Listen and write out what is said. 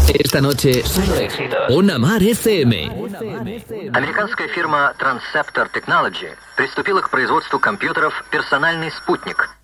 Esta noche, solo éxitos. Una Mar FM. Американская фирма Transceptor Technology приступила к производству компьютеров «Персональный спутник».